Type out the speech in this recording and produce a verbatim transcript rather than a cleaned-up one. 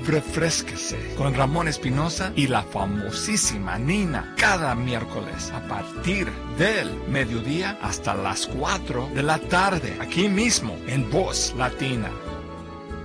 Refrésquese con Ramón Espinosa y la famosísima Nina cada miércoles a partir del mediodía hasta las cuatro de la tarde, aquí mismo en Voz Latina.